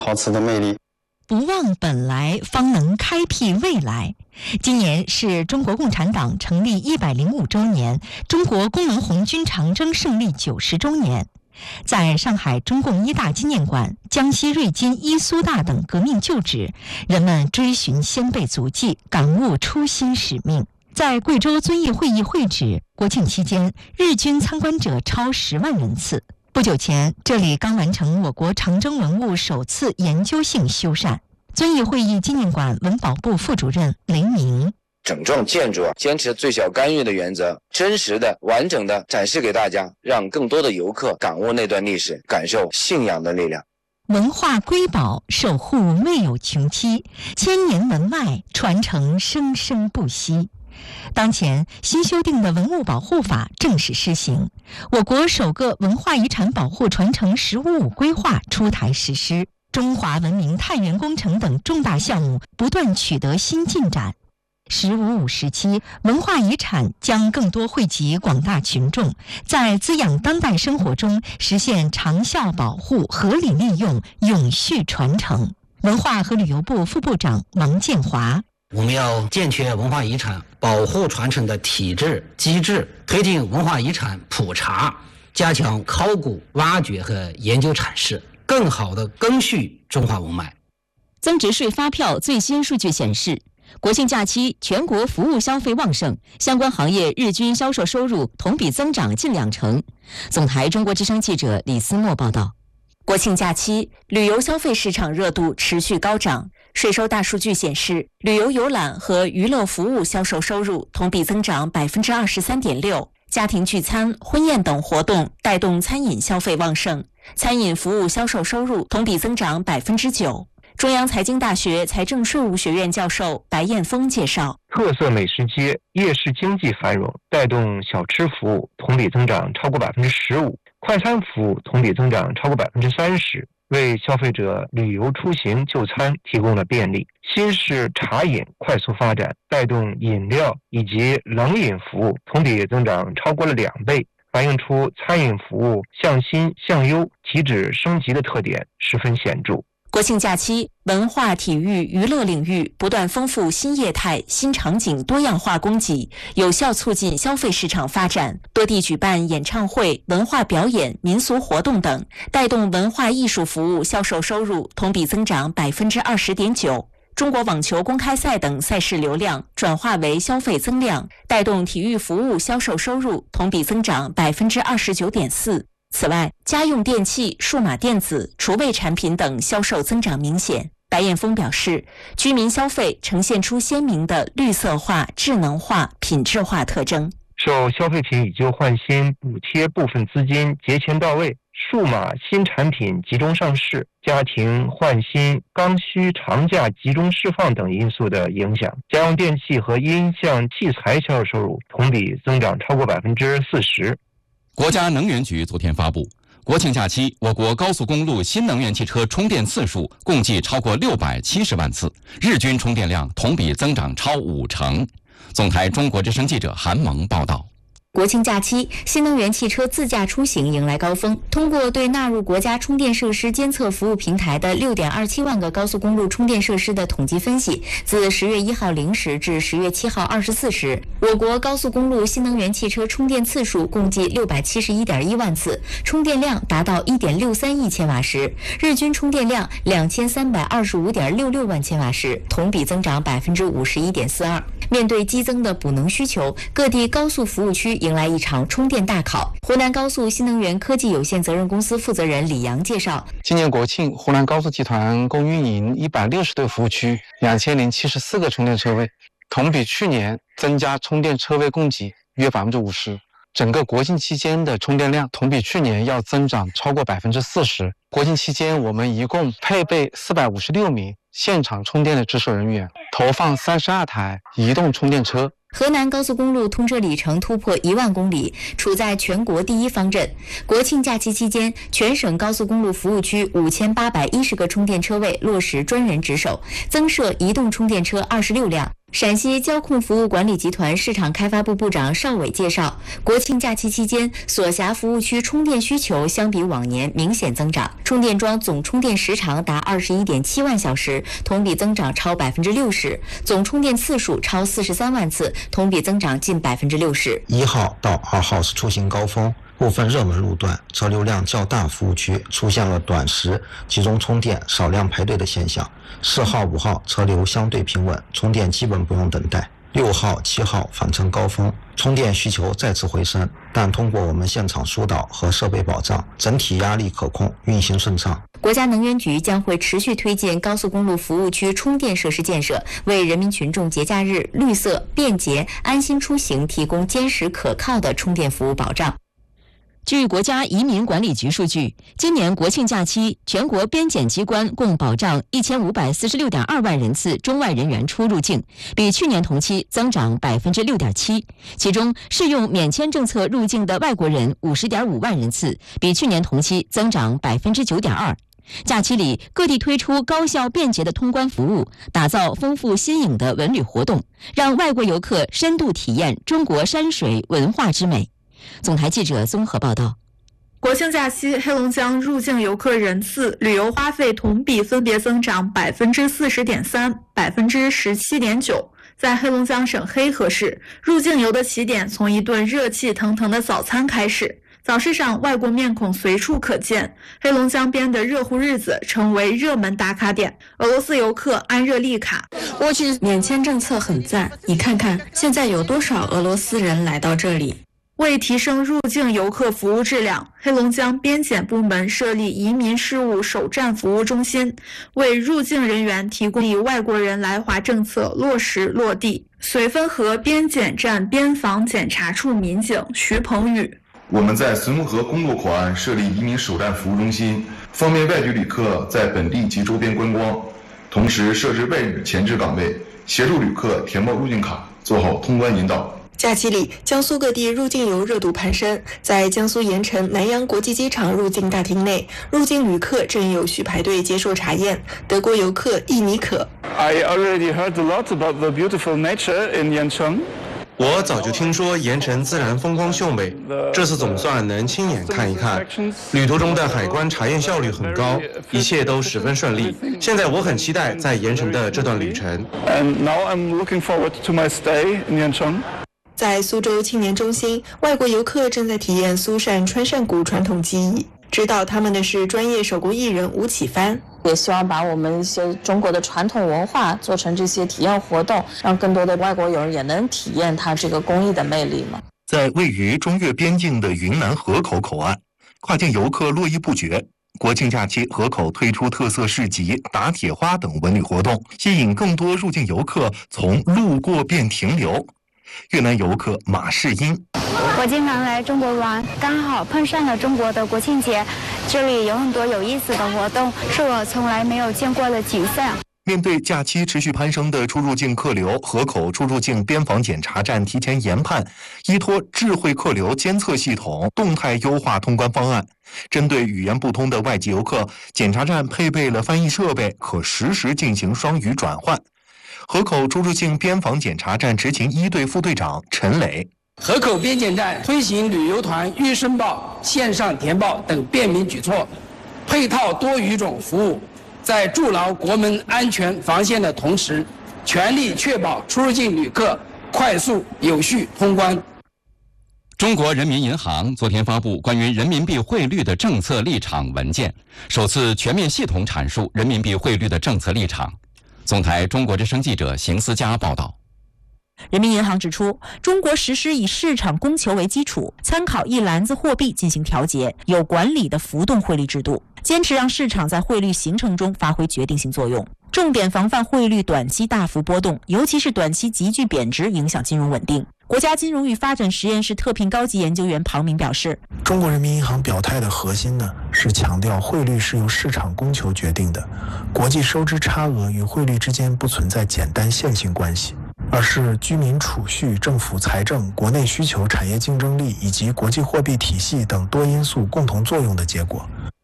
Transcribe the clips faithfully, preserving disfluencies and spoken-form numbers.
陶瓷的魅力。 不忘本来，方能开辟未来。今年是中国共产党成立一百零五周年，中国工农红军长征胜利九十周年。在上海中共一大纪念馆、江西瑞金伊苏大等革命旧址，人们追寻先辈足迹，感悟初心使命。在贵州遵义会议会址，国庆期间日均参观者超十万人次。不久前，这里刚完成我国长征文物首次研究性修缮。遵义会议纪念馆文保部副主任雷鸣： 整幢建筑坚持最小干预的原则，真实的、完整的展示给大家，让更多的游客感悟那段历史，感受信仰的力量。 文化瑰宝守护未有穷期，千年文脉传承生生不息。当前新修订的文物保护法正式施行，我国首个文化遗产保护传承“十五五”规划出台实施，中华文明探源工程等重大项目不断取得新进展。十五五时期，文化遗产将更多惠及广大群众，在滋养当代生活中实现长效保护、合理利用、永续传承。文化和旅游部副部长王建华： 我们要健全文化遗产保护传承的体制机制，推进文化遗产普查，加强考古挖掘和研究阐释，更好地赓续中华文脉。 增值税发票最新数据显示，国庆假期全国服务消费旺盛，相关行业日均销售收入同比增长近两成。总台中国之声记者李思墨报道。 国庆假期，旅游消费市场热度持续高涨。税收大数据显示，旅游游览和娱乐服务销售收入同比增长 百分之二十三点六， 家庭聚餐、婚宴等活动带动餐饮消费旺盛，餐饮服务销售收入同比增长 百分之九。中央财经大学财政税务学院教授白彦峰介绍， 特色美食街、夜市经济繁荣，带动小吃服务同比增长超过 百分之十五， 快餐服务同比增长超过 百分之三十， 为消费者旅游出行就餐提供了便利。新式茶饮快速发展，带动饮料以及冷饮服务同比增长超过了两倍，反映出餐饮服务向新向优、提质升级的特点十分显著。 国庆假期，文化、体育、娱乐领域不断丰富新业态、新场景多样化供给，有效促进消费市场发展。多地举办演唱会、文化表演、民俗活动等，带动文化艺术服务销售收入同比增长 百分之二十点九。中国网球公开赛等赛事流量转化为消费增量，带动体育服务销售收入同比增长 百分之二十九点四。此外，家用电器、数码电子、厨卫产品等销售增长明显。白彦峰表示，居民消费呈现出鲜明的绿色化、智能化、品质化特征。 受消费品以旧换新、补贴部分资金节前到位、数码新产品集中上市、家庭换新、刚需长假集中释放等因素的影响，家用电器和音像器材销售收入同比增长超过 百分之四十。 国家能源局昨天发布，国庆假期我国高速公路新能源汽车充电次数共计超过六百七十万次，日均充电量同比增长超五成。总台中国之声记者韩萌报道。 国庆假期，新能源汽车自驾出行迎来高峰。通过对纳入国家充电设施监测服务平台的 六点二七万个高速公路充电设施的统计分析，自十月一号零时至十月七号二十四时，我国高速公路新能源汽车充电次数共计六百七十一点一万次，充电量达到 一点六三亿千瓦时，日均充电量两千三百二十五点六六万千瓦时，同比增长 百分之五十一点四二。面对激增的补能需求，各地高速服务区迎来一场充电大考。湖南高速新能源科技有限责任公司负责人李阳介绍， 今年国庆，湖南高速集团共运营一百六十对服务区，两千零七十四个充电车位，同比去年增加充电车位供给约 百分之五十。整个国庆期间的充电量同比去年要增长超过 百分之四十。国庆期间，我们一共配备四百五十六名现场充电的值守人员，投放三十二台移动充电车。 河南高速公路通车里程突破一万公里，处在全国第一方阵。国庆假期期间，全省高速公路服务区五千八百一十个充电车位落实专人值守，增设移动充电车二十六辆， 陕西交控服务管理集团市场开发部部长邵伟介绍，国庆假期期间，所辖服务区充电需求相比往年明显增长，充电桩总充电时长达二十一点七万小时，同比增长超百分之六十，总充电次数超四十三万次，同比增长近百分之六十。 一号到二号是出行高峰。部分热门路段、车流量较大服务区出现了短时集中充电、少量排队的现象。四号、五号车流相对平稳，充电基本不用等待。六号、七号返程高峰，充电需求再次回升，但通过我们现场疏导和设备保障，整体压力可控，运行顺畅。 国家能源局将会持续推进高速公路服务区充电设施建设，为人民群众节假日绿色、便捷、安心出行提供坚实可靠的充电服务保障。 据国家移民管理局数据，今年国庆假期，全国边检机关共保障一千五百四十六点二万人次中外人员出入境，比去年同期增长百分之六点七。其中，适用免签政策入境的外国人五十点五万人次，比去年同期增长百分之九点二。假期里，各地推出高效便捷的通关服务，打造丰富新颖的文旅活动，让外国游客深度体验中国山水文化之美。总台记者综合报道。 国庆假期，黑龙江入境游客人次、旅游花费同比分别增长百分之四十点三、百分之十七点九。在黑龙江省黑河市，入境游的起点从一顿热气腾腾的早餐开始。早市上外国面孔随处可见，黑龙江边的热乎日子成为热门打卡点。俄罗斯游客安热丽卡， 我去，免签政策很赞，你看看现在有多少俄罗斯人来到这里。 为提升入境游客服务质量，黑龙江边检部门设立移民事务首站服务中心，为入境人员提供以外国人来华政策落实落地。绥芬河边检站边防检查处民警徐鹏宇， 我们在绥芬河公路口岸设立移民首站服务中心，方便外籍旅客在本地及周边观光，同时设置外语前置岗位，协助旅客填报入境卡，做好通关引导。 假期里，江苏各地入境游热度攀升。在江苏盐城南阳国际机场入境大厅内，入境旅客正有序排队接受查验。德国游客易尼可 I already heard a lot about the beautiful nature in Yancheng. 我早就听说盐城自然风光秀美，这次总算能亲眼看一看。旅途中的海关查验效率很高，一切都十分顺利。现在我很期待在盐城的这段旅程。 And now I'm looking forward to my stay in Yancheng. 在苏州青年中心，外国游客正在体验苏扇穿扇鼓传统技艺。指导他们的是专业手工艺人吴启帆。 也希望把我们一些中国的传统文化做成这些体验活动，让更多的外国友人也能体验它这个工艺的魅力嘛。 在位于中越边境的云南河口口岸，跨境游客络绎不绝。国庆假期，河口推出特色市集、打铁花等文旅活动，吸引更多入境游客从路过变停留。越南游客马世英， 我经常来中国玩，刚好碰上了中国的国庆节，这里有很多有意思的活动，是我从来没有见过的景象。 面对假期持续攀升的出入境客流，河口出入境边防检查站提前研判，依托智慧客流监测系统，动态优化通关方案。针对语言不通的外籍游客，检查站配备了翻译设备，可实时进行双语转换。河口出入境边防检查站执勤一队副队长陈磊， 河口边检站推行旅游团预申报、线上填报等便民举措，配套多语种服务，在筑牢国门安全防线的同时，全力确保出入境旅客快速有序通关。 中国人民银行昨天发布关于人民币汇率的政策立场文件，首次全面系统阐述人民币汇率的政策立场。总台中国之声记者邢思佳报道。 人民银行指出，中国实施以市场供求为基础，参考一篮子货币进行调节，有管理的浮动汇率制度，坚持让市场在汇率形成中发挥决定性作用，重点防范汇率短期大幅波动，尤其是短期急剧贬值影响金融稳定。国家金融与发展实验室特聘高级研究员庞明表示， 中国人民银行表态的核心呢，是强调汇率是由市场供求决定的，国际收支差额与汇率之间不存在简单线性关系，而是居民储蓄、政府财政、国内需求、产业竞争力以及国际货币体系等多因素共同作用的结果。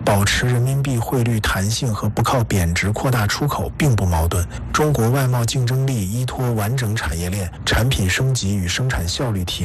保持人民币汇率弹性和不靠贬值扩大出口并不矛盾。中国外贸竞争力依托完整产业链、产品升级与生产效率提